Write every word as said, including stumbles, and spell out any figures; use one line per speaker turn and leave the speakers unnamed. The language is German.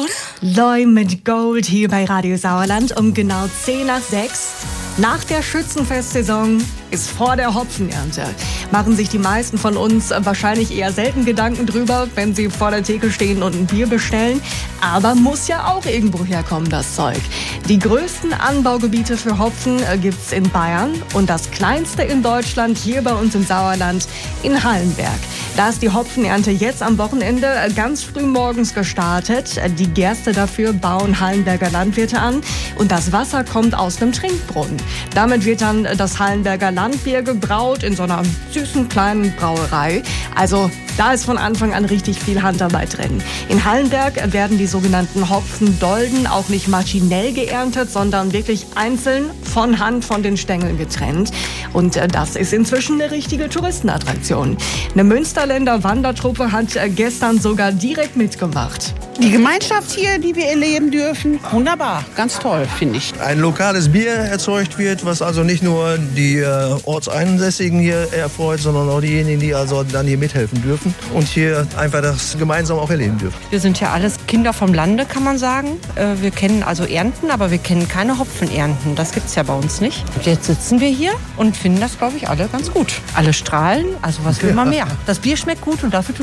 Loi mit Gold hier bei Radio Sauerland um genau zehn nach sechs. Nach der Schützenfestsaison ist vor der Hopfenernte. Machen sich die meisten von uns wahrscheinlich eher selten Gedanken drüber, wenn sie vor der Theke stehen und ein Bier bestellen. Aber muss ja auch irgendwo herkommen, das Zeug. Die größten Anbaugebiete für Hopfen gibt's in Bayern und das kleinste in Deutschland hier bei uns im Sauerland in Hallenberg. Da ist die Hopfenernte jetzt am Wochenende ganz früh morgens gestartet. Die Gerste dafür bauen Hallenberger Landwirte an und das Wasser kommt aus einem Trinkbrunnen. Damit wird dann das Hallenberger Landbier gebraut in so einer süßen kleinen Brauerei. Also da ist von Anfang an richtig viel Handarbeit drin. In Hallenberg werden die sogenannten Hopfendolden auch nicht maschinell geerntet, sondern wirklich einzeln von Hand von den Stängeln getrennt. Und das ist inzwischen eine richtige Touristenattraktion. Eine Münsterländer Wandertruppe hat gestern sogar direkt mitgemacht.
Die Gemeinschaft hier, die wir erleben dürfen, wunderbar, ganz toll, finde ich.
Ein lokales Bier erzeugt wird, was also nicht nur die äh, Ortseinsässigen hier erfreut, sondern auch diejenigen, die also dann hier mithelfen dürfen und hier einfach das gemeinsam auch erleben dürfen.
Wir sind ja alles Kinder vom Lande, kann man sagen. Äh, wir kennen also Ernten, aber wir kennen keine Hopfenernten. Das gibt's ja bei uns nicht. Und jetzt sitzen wir hier und finden das, glaube ich, alle ganz gut. Alle strahlen, also was will man mehr? Das Bier schmeckt gut und dafür tut